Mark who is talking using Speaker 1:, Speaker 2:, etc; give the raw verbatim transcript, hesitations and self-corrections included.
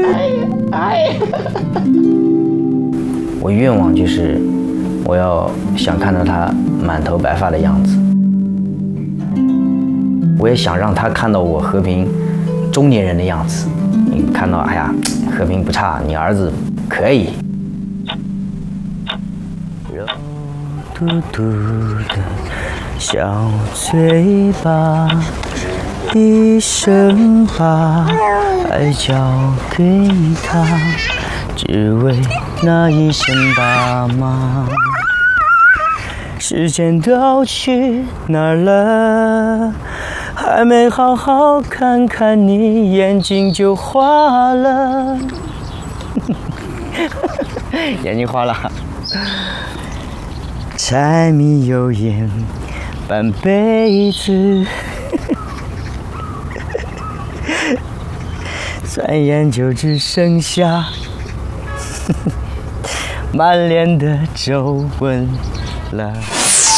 Speaker 1: 哎呀，哎呀！我愿望就是，我要想看到他满头白发的样子。我也想让他看到我和平中年人的样子。你看到，哎呀，和平不差，你儿子可以。肉嘟嘟的小嘴巴，一生把爱交给他，只为那一声爸妈。时间都去哪儿了？还没好好看看你，眼睛就花了。眼睛花了。柴米油盐半辈子，转眼就只剩下满脸的皱纹了。